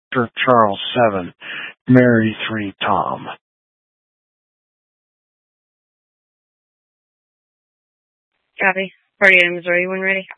Charles 7, Mary 3, Tom. Copy. Party items ready when ready.